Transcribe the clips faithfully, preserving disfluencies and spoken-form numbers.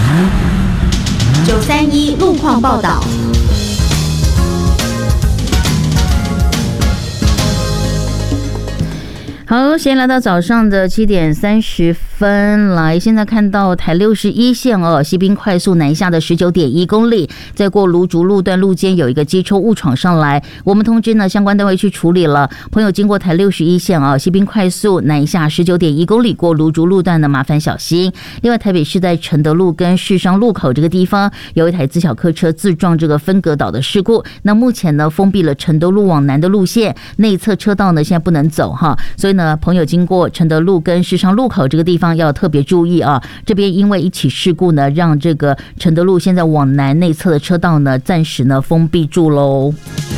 九三一路况报道。 好，先来到早上的七点三十分，来，现在看到台六十一线哦，西滨快速南下的十九点一公里，在过芦竹路段路肩有一个机车误闯上来，我们通知呢相关单位去处理了。朋友经过台六十一线啊，西滨快速南下十九点一公里过芦竹路段的麻烦小心。另外，台北市在承德路跟市商路口这个地方有一台自小客车自撞这个分隔岛的事故，那目前呢封闭了承德路往南的路线，内侧车道呢现在不能走哈，所以呢。朋友经过承德路跟市商路口这个地方要特别注意啊！这边因为一起事故呢，让这个承德路现在往南内侧的车道呢，暂时呢封闭住喽。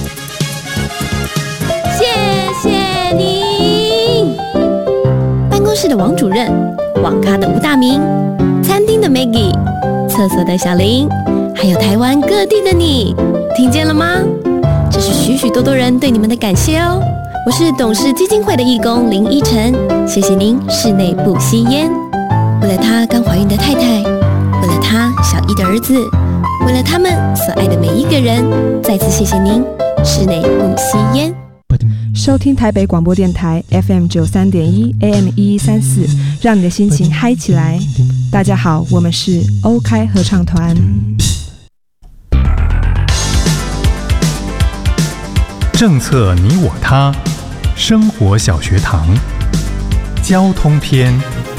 谢谢您，办公室的王主任，网咖的吴大明，餐厅的 Maggie， 厕所的小林，还有台湾各地的你，听见了吗？这是许许多多人对你们的感谢哦。我是董事基金会的义工林依晨，谢谢您室内不吸烟。为了他刚怀孕的太太，为了他小一的儿子，为了他们所爱的每一个人，再次谢谢您室内不吸烟。 收听台北广播电台 F M 九三点一 A M 一一三四，让你的心情嗨起来。大家好，我们是欧开合唱团。 政策你我他，生活小学堂，交通篇。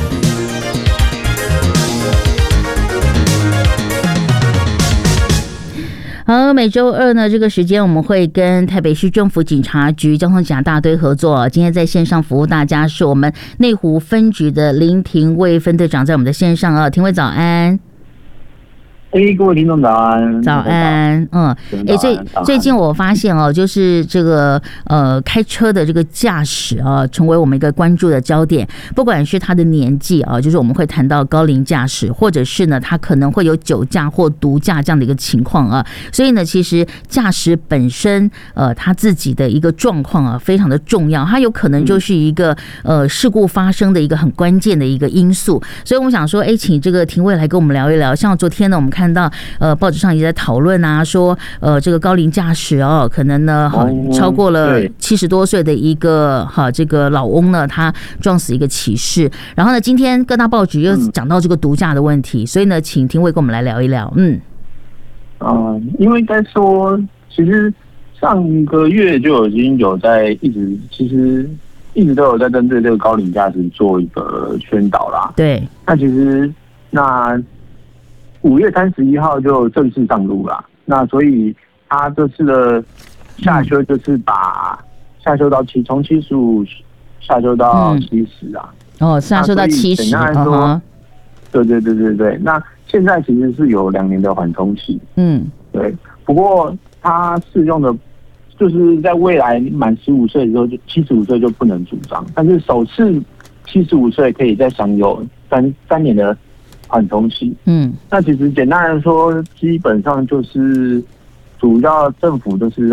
好，每周二呢这个时间我们会跟台北市政府警察局交通警察大队合作。今天在线上服务大家是我们内湖分局的林廷尉分队长，在我们的线上啊，廷尉早安。 哎，各位听众早安！ 早安，嗯，哎，最最近我发现哦，就是这个呃，开车的这个驾驶啊，成为我们一个关注的焦点。不管是他的年纪啊，就是我们会谈到高龄驾驶，或者是呢，他可能会有酒驾或毒驾这样的一个情况啊。所以呢，其实驾驶本身呃，他自己的一个状况啊，非常的重要，他有可能就是一个呃事故发生的一个很关键的一个因素。所以我们想说，哎，请这个廷尉来跟我们聊一聊。像昨天呢，我们看到呃报纸上也在讨论啊，说呃这个高龄驾驶哦，可能呢好超过了七十多岁的一个哈这个老翁呢，他撞死一个骑士。然后呢，今天各大报纸又讲到这个毒驾的问题，所以呢，请廷尉跟我们来聊一聊。嗯， 呃，因为该说，其实上个月就已经有在一直，其实一直都有在针对这个高龄驾驶做一个宣导啦。对，那其实那。五月三十一号就正式上路了，那所以他这次的下修就是把下修到七，从七十五下修到七十啊。嗯、哦，下修到七十。简单来说，对对对对对。那现在其实是有两年的缓冲期。嗯，对。不过它适用的，就是在未来满十五岁的时候，就七十五岁就不能主张，但是首次七十五岁可以再享有三三年的缓冲期。嗯，那其实简单来说，基本上就是主要政府都是